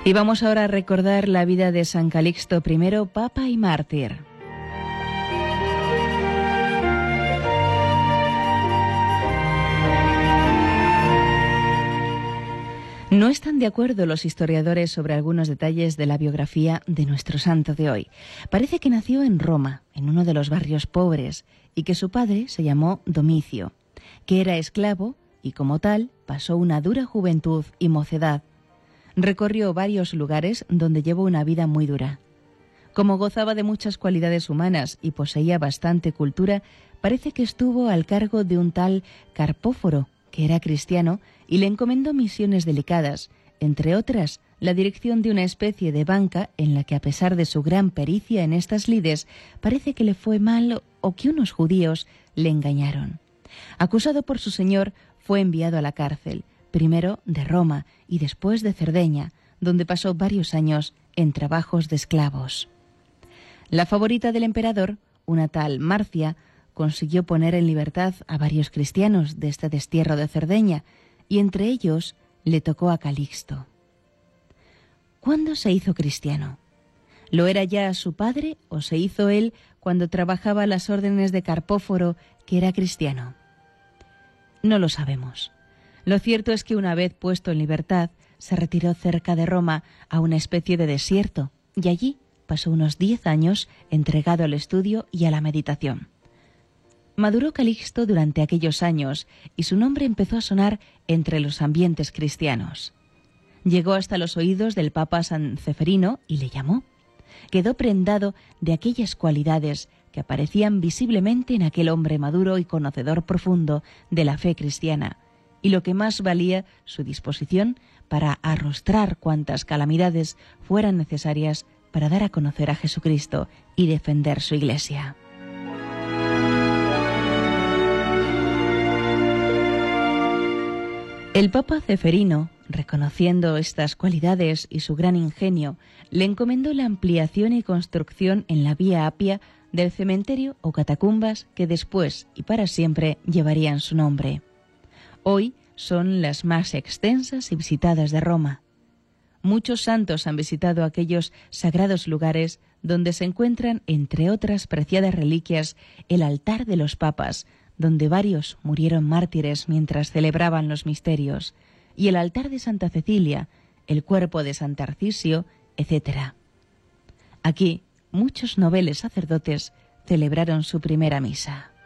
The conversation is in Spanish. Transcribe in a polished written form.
Y vamos ahora a recordar la vida de San Calixto I, Papa y mártir. No están de acuerdo los historiadores sobre algunos detalles de la biografía de nuestro santo de hoy. Parece que nació en Roma, en uno de los barrios pobres, y que su padre se llamó Domicio, que era esclavo y como tal pasó una dura juventud y mocedad. Recorrió varios lugares donde llevó una vida muy dura. Como gozaba de muchas cualidades humanas y poseía bastante cultura, parece que estuvo al cargo de un tal Carpóforo, que era cristiano, y le encomendó misiones delicadas, entre otras, la dirección de una especie de banca en la que, a pesar de su gran pericia en estas lides, parece que le fue mal o que unos judíos le engañaron. Acusado por su señor, fue enviado a la cárcel, primero de Roma y después de Cerdeña, donde pasó varios años en trabajos de esclavos. La favorita del emperador, una tal Marcia, consiguió poner en libertad a varios cristianos de este destierro de Cerdeña, y entre ellos le tocó a Calixto. ¿Cuándo se hizo cristiano? ¿Lo era ya su padre o se hizo él cuando trabajaba a las órdenes de Carpóforo, que era cristiano? No lo sabemos. Lo cierto es que una vez puesto en libertad, se retiró cerca de Roma a una especie de desierto, y allí pasó unos 10 años entregado al estudio y a la meditación. Maduró Calixto durante aquellos años y su nombre empezó a sonar entre los ambientes cristianos. Llegó hasta los oídos del Papa San Ceferino y le llamó. Quedó prendado de aquellas cualidades que aparecían visiblemente en aquel hombre maduro y conocedor profundo de la fe cristiana, y lo que más valía, su disposición para arrostrar cuantas calamidades fueran necesarias para dar a conocer a Jesucristo y defender su Iglesia. El Papa Ceferino, reconociendo estas cualidades y su gran ingenio, le encomendó la ampliación y construcción en la Vía Apia del cementerio o catacumbas que después y para siempre llevarían su nombre. Hoy son las más extensas y visitadas de Roma. Muchos santos han visitado aquellos sagrados lugares donde se encuentran, entre otras preciadas reliquias, el altar de los papas, donde varios murieron mártires mientras celebraban los misterios, y el altar de Santa Cecilia, el cuerpo de San Tarcisio, etc. Aquí, muchos noveles sacerdotes celebraron su primera misa.